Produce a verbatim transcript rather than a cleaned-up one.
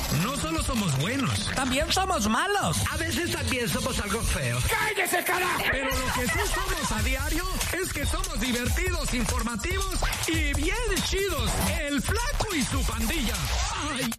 no solo somos buenos, también somos malos. A veces también somos algo feos. ¡Cállese, carajo! Pero lo que sí somos a diario es que somos divertidos, informativos y bien chidos. El Flaco y su pandilla. ¡Ay!